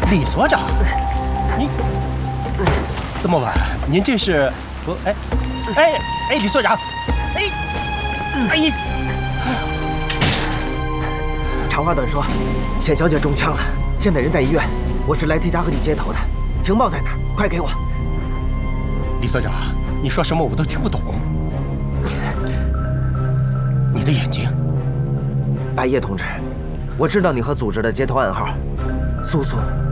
李所长，你这么晚，您这是和李所长， 长话短说，显小姐中枪了，现在人在医院，我是来替她和你接头的。情报在哪儿？快给我！ 李所长，你说什么我都听不懂。你的眼睛， 白夜同志，我知道你和组织的接头暗号，苏苏